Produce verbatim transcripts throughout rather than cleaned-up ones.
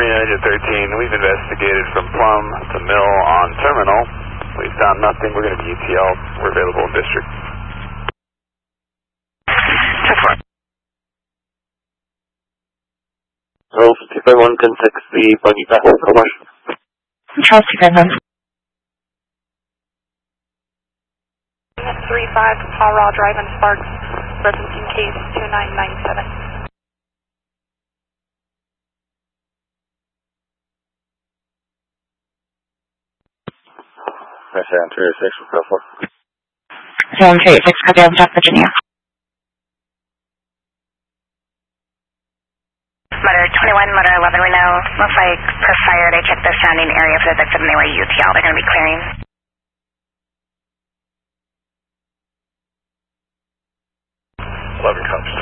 United thirteen, we've investigated from Plum to Mill on terminal. We've found nothing. We're going to be U T L. We're available in district. Charles two five one, ten six, the buggy back. Over. Charles two five one. three five, Paw Raw Drive and Sparks, referencing case two nine nine seven. Seven two eight six, we'll go for. Seven two eight six, copy of Jack, Virginia. Motor twenty-one, motor eleven, we know. Looks like per fire, they checked the surrounding area for the victim. They were U T L. They're going to be clearing. eleven comes.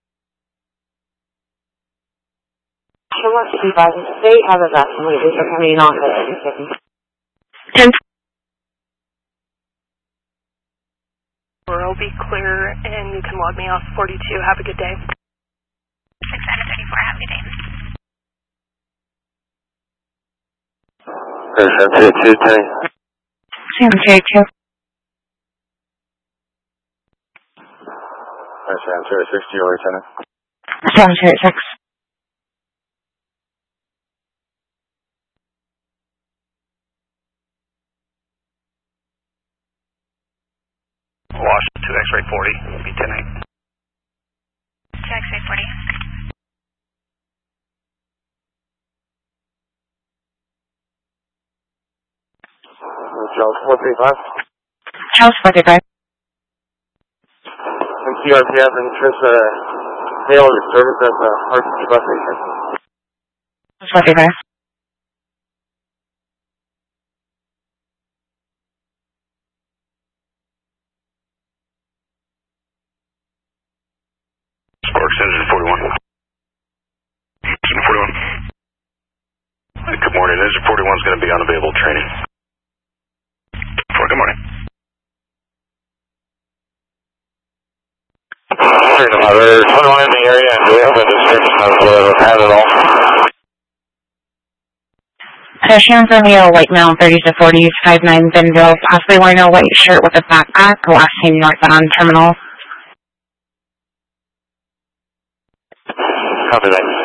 Sure, they have evacuated, so can we not get anything? ten. Will be clear, and you can log me off forty-two. Have a good day. six seven thirty-four, have a good day. seven two eight two, ten. seven two eight two. seven two eight six, G O Lieutenant. seven two eight six. Wash two X-ray forty, B ten eight. two X-ray forty. Charles four three five. Charles four three five. And C R P F and Tris, uh, hail your service at the Hart bus station. four three five. Sparks, engine forty-one. Engine forty-one. Hey, good morning. Engine forty-one is going to be unavailable training. For good morning. There's twenty-one in the area, and do we have a description of the pad at all? Uh, Sharon Romeo, white male, thirties to forties, five nine, Benville, possibly wearing a white shirt with a backpack, last name northbound terminal. Copy that.